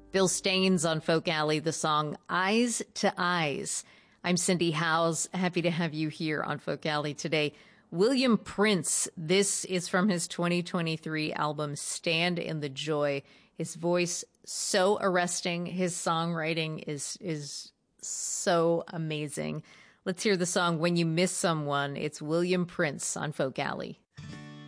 Bill Staines on Folk Alley, the song Eyes to Eyes. I'm Cindy Howes. Happy to have you here on Folk Alley today. William Prince, this is from his 2023 album, Stand in the Joy. His voice, so arresting. His songwriting is so amazing. Let's hear the song When You Miss Someone. It's William Prince on Folk Alley.